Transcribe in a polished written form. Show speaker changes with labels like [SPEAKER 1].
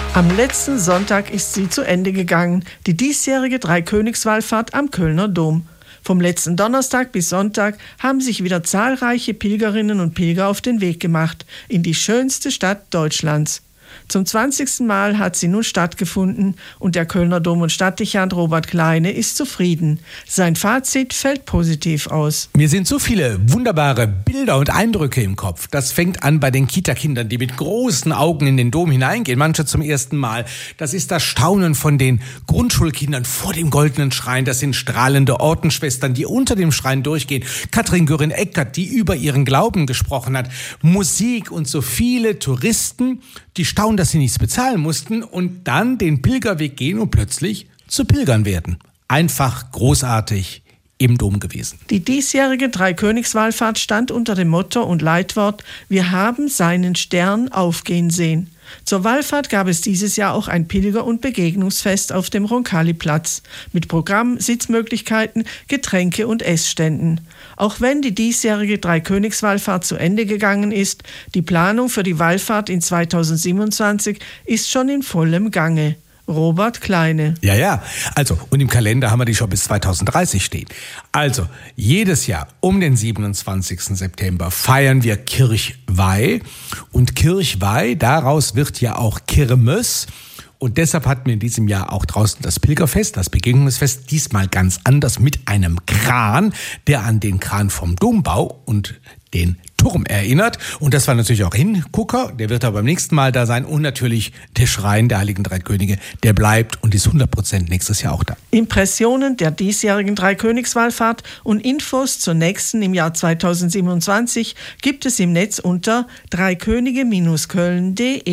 [SPEAKER 1] Am letzten Sonntag ist sie zu Ende gegangen, die diesjährige Dreikönigswallfahrt am Kölner Dom. Vom letzten Donnerstag bis Sonntag haben sich wieder zahlreiche Pilgerinnen und Pilger auf den Weg gemacht in die schönste Stadt Deutschlands. Zum 20. Mal hat sie nun stattgefunden und der Kölner Dom- und Stadtdechant Robert Kleine ist zufrieden. Sein Fazit fällt positiv aus.
[SPEAKER 2] Mir sind so viele wunderbare Bilder und Eindrücke im Kopf. Das fängt an bei den Kita-Kindern, die mit großen Augen in den Dom hineingehen, manche zum ersten Mal. Das ist das Staunen von den Grundschulkindern vor dem goldenen Schrein. Das sind strahlende Ordensschwestern, die unter dem Schrein durchgehen. Katrin Göring-Eckardt, die über ihren Glauben gesprochen hat. Musik und so viele Touristen, die staunen, dass sie nichts bezahlen mussten und dann den Pilgerweg gehen und plötzlich zu Pilgern werden. Einfach großartig im Dom gewesen.
[SPEAKER 1] Die diesjährige Dreikönigswallfahrt stand unter dem Motto und Leitwort: Wir haben seinen Stern aufgehen sehen. Zur Wallfahrt gab es dieses Jahr auch ein Pilger- und Begegnungsfest auf dem Roncalli-Platz mit Programm, Sitzmöglichkeiten, Getränke und Essständen. Auch wenn die diesjährige Dreikönigswallfahrt zu Ende gegangen ist, die Planung für die Wallfahrt in 2027 ist schon in vollem Gange. Robert Kleine.
[SPEAKER 2] Ja, also, und im Kalender haben wir die schon bis 2030 stehen. Also, jedes Jahr um den 27. September feiern wir Kirchweih. Und Kirchweih, daraus wird ja auch Kirmes. Und deshalb hatten wir in diesem Jahr auch draußen das Pilgerfest, das Begegnungsfest, diesmal ganz anders mit einem Kran, der an den Kran vom Dombau und den Turm erinnert. Und das war natürlich auch Hingucker, der wird aber beim nächsten Mal da sein. Und natürlich der Schrein der Heiligen Drei Könige, der bleibt und ist 100% nächstes Jahr auch da.
[SPEAKER 1] Impressionen der diesjährigen Dreikönigswallfahrt und Infos zur nächsten im Jahr 2027 gibt es im Netz unter dreikönige-köln.de.